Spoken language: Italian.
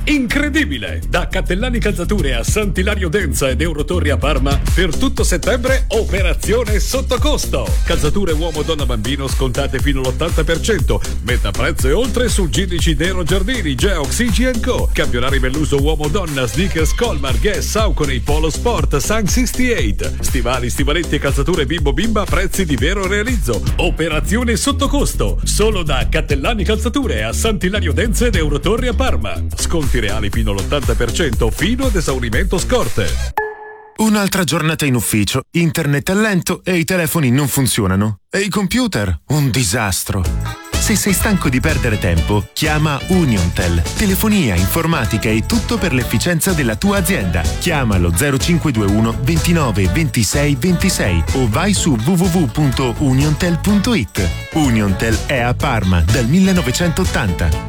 Incredibile! Da Cattellani Calzature a Sant'Ilario Denza ed Eurotorri a Parma, per tutto settembre operazione sotto costo. Calzature uomo, donna, bambino scontate fino all'80%. Metà prezzo e oltre su GDC Dero Giardini, Geox, CG & Co. Campionari Melluso uomo, donna, sneakers Colmar, Guess, Saucony, Polo Sport, Sun 68. Stivali, stivaletti e calzature bimbo bimba a prezzi di vero realizzo. Operazione sotto costo. Solo da Cattellani Calzature a Sant'Ilario Denza ed Eurotorri a Parma. Sconti reali fino all'80% fino ad esaurimento scorte. Un'altra giornata in ufficio, internet è lento e i telefoni non funzionano. E i computer? Un disastro. Se sei stanco di perdere tempo, chiama Uniontel. Telefonia, informatica e tutto per l'efficienza della tua azienda. Chiamalo 0521 29 26 26 o vai su www.uniontel.it. Uniontel è a Parma dal 1980.